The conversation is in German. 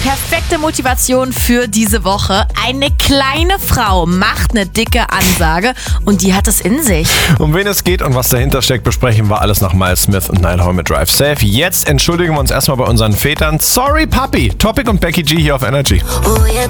perfekte Motivation für diese Woche. Eine kleine Frau macht eine dicke Ansage und die hat es in sich. Um wen es geht und was dahinter steckt, besprechen wir alles nach Miles Smith und Niall Horan mit Drive Safe. Jetzt entschuldigen wir uns erstmal bei unseren Vätern. Sorry, Papi. Topic und Becky G hier auf Energy.